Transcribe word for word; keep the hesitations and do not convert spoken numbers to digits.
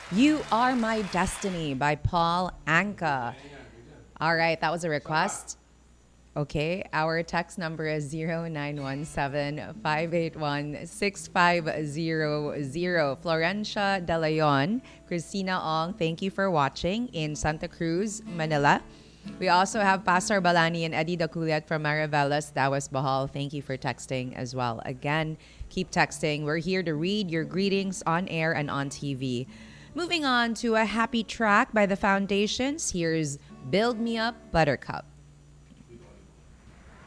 You Are My Destiny by Paul Anka. All right, that was a request. Okay, our text number is zero nine one seven, five eight one, six five zero zero. Florencia De Leon, Christina Ong, thank you for watching in Santa Cruz, Manila. We also have Pastor Balani and Eddie Daculiat from Marivelas, Dawas Bahal. Thank you for texting as well. Again, keep texting. We're here to read your greetings on air and on T V. Moving on to a happy track by the Foundations. Here's Build Me Up, Buttercup.